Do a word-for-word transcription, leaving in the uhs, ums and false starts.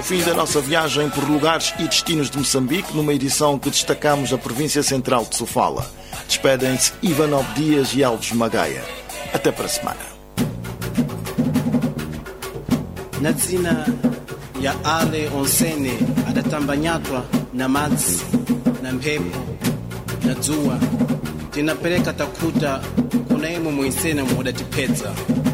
Fim da nossa viagem por lugares e destinos de Moçambique, numa edição que destacamos a província central de Sofala. Despedem-se Ivanov Dias e Alves Magaia. Até para a semana. Na dzina ya ale onsene adatambanyatwa na madzi na mphepo na dzuwa tinapeleka takuta kuna imo mwisena mudatipedza.